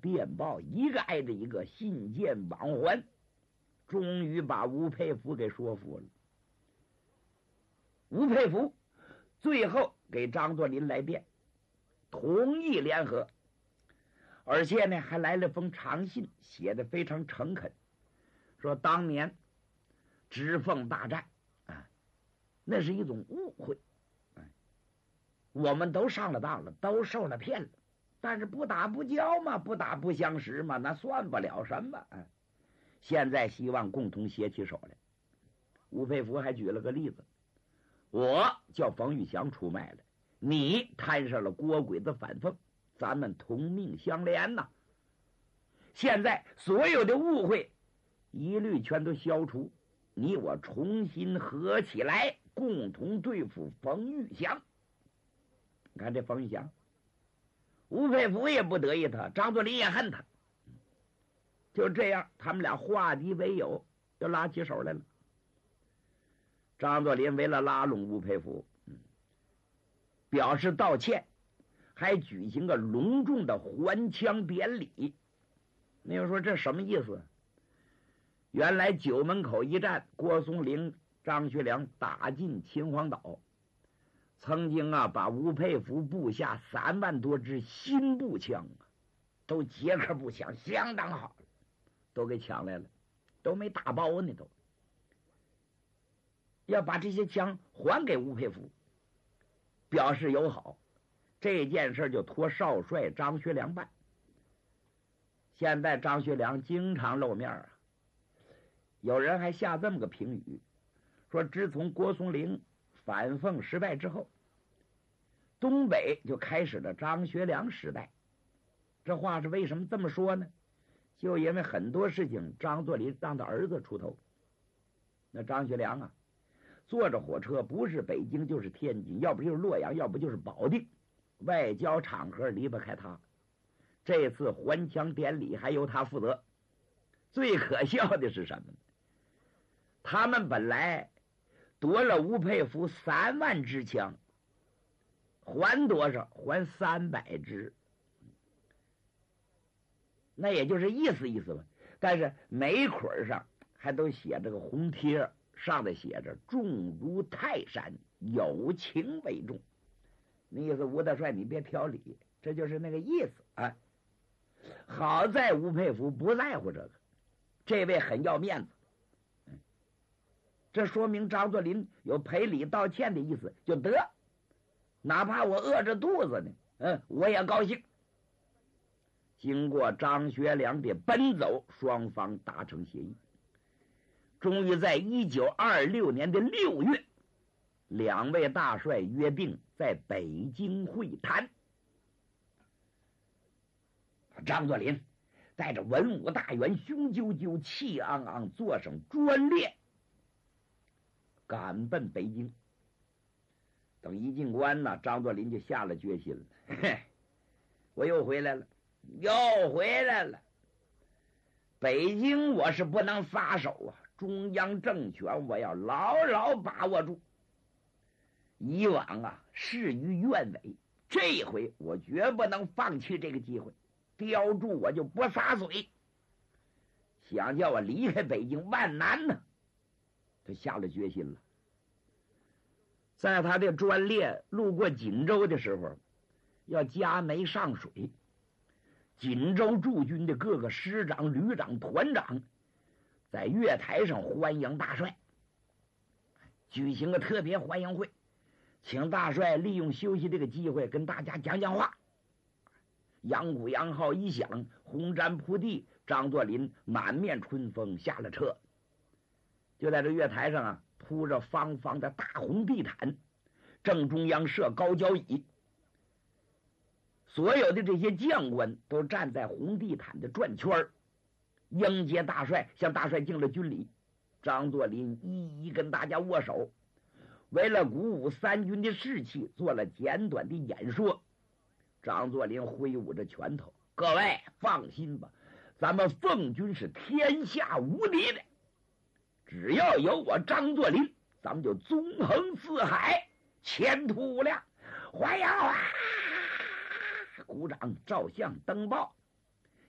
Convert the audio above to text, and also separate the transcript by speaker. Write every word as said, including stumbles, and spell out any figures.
Speaker 1: 电报，一个挨着一个，信件往还，终于把吴佩孚给说服了。吴佩孚最后给张作霖来电，同意联合，而且呢还来了封长信，写的非常诚恳，说当年直奉大战啊，那是一种误会，哎，我们都上了当了，都受了骗了，但是不打不交嘛，不打不相识嘛，那算不了什么啊。现在希望共同携起手来。吴佩孚还举了个例子，我叫冯玉祥出卖了你，摊上了郭鬼子反奉，咱们同命相连呐。现在所有的误会一律全都消除，你我重新合起来，共同对付冯玉祥。你看这冯玉祥，吴佩孚也不得意他，张作霖也恨他，就这样他们俩化敌为友，就拉起手来了。张作霖为了拉拢吴佩孚，嗯，表示道歉，还举行个隆重的还枪典礼。你说这什么意思？原来九门口一战，郭松龄、张学良打进秦皇岛，曾经啊把吴佩孚部下三万多支新步枪啊，都捷克步枪，相当好，都给抢来了，都没打包呢，都要把这些枪还给吴佩孚，表示友好。这件事就托少帅张学良办。现在张学良经常露面啊，有人还下这么个评语，说自从郭松龄反奉失败之后，东北就开始了张学良时代。这话是为什么这么说呢？就因为很多事情张作霖让他儿子出头。那张学良啊，坐着火车不是北京就是天津，要不就是洛阳，要不就是保定，外交场合离不开他。这次还枪典礼还由他负责。最可笑的是什么呢？他们本来夺了吴佩孚三万支枪，还多少？还三百支，那也就是意思意思吧。但是每捆上还都写着个红贴，上头写着重如泰山，有情为重。那意思吴大帅你别挑理，这就是那个意思啊。好在吴佩孚不在乎这个，这位很要面子，这说明张作霖有赔礼道歉的意思，就得哪怕我饿着肚子呢，嗯，我也高兴。经过张学良的奔走，双方达成协议，终于在一九二六年的六月，两位大帅约定在北京会谈。张作霖带着文武大员，雄赳赳气昂昂，坐上专列赶奔北京。等一进关呢，张作霖就下了决心了，嘿，我又回来了，又回来了。北京我是不能撒手啊，中央政权我要牢牢把握住。以往啊事与愿违，这回我绝不能放弃这个机会，叼住我就不撒嘴。想叫我离开北京万难呢，他下了决心了。在他的专列路过锦州的时候，要加煤上水，锦州驻军的各个师长、旅长、团长在月台上欢迎大帅，举行个特别欢迎会，请大帅利用休息这个机会跟大家讲讲话。阳鼓阳号一响，红毡铺地，张作霖满面春风下了车。就在这月台上啊，铺着方方的大红地毯，正中央设高脚椅，所有的这些将官都站在红地毯的转圈迎接大帅，向大帅敬了军礼。张作霖一一跟大家握手，为了鼓舞三军的士气，做了简短的演说。张作霖挥舞着拳头，各位放心吧，咱们奉军是天下无敌的，只要有我张作霖，咱们就纵横四海，前途无量。欢迎啊！鼓掌、照相、登报，